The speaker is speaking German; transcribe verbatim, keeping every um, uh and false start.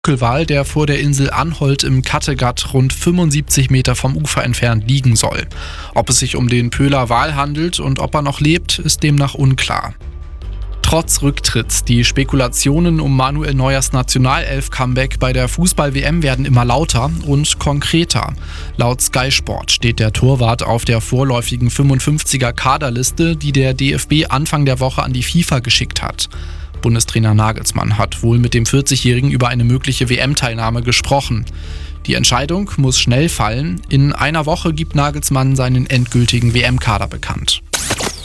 Buckelwal, der vor der Insel Anholt im Kattegat rund fünfundsiebzig Meter vom Ufer entfernt liegen soll. Ob es sich um den Pöhler Wal handelt und ob er noch lebt, ist demnach unklar. Trotz Rücktritt, die Spekulationen um Manuel Neuers Nationalelf-Comeback bei der Fußball-W M werden immer lauter und konkreter. Laut Sky Sport steht der Torwart auf der vorläufigen fünfundfünfziger-Kaderliste, die der D F B Anfang der Woche an die FIFA geschickt hat. Bundestrainer Nagelsmann hat wohl mit dem vierzigjährigen über eine mögliche W M-Teilnahme gesprochen. Die Entscheidung muss schnell fallen. In einer Woche gibt Nagelsmann seinen endgültigen W M-Kader bekannt.